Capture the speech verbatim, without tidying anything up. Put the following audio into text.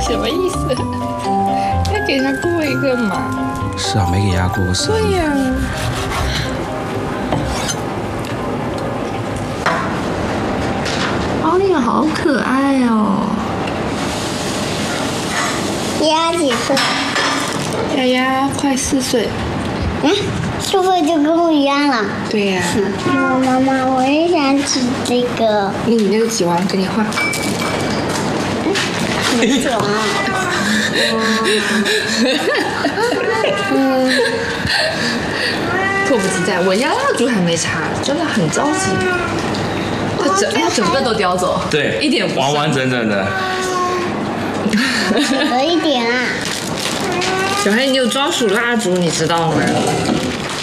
什么意思？要给他过一个嘛？ 是啊，没给他过生日。 对呀、奥利亚好可爱哦。 丫几岁？ 丫丫快四岁。 嗯，四岁就跟我一样了。 对呀、 妈妈妈，我也想起这个。 你那个几王给你画。 什么酒啊？嗯， 迫不及待，我家蜡烛还没插，真的很着急。他整他整个都叼走， 对， 一点不完完整整的。 有一点啊。 小黑，你有专属蜡烛，你知道吗？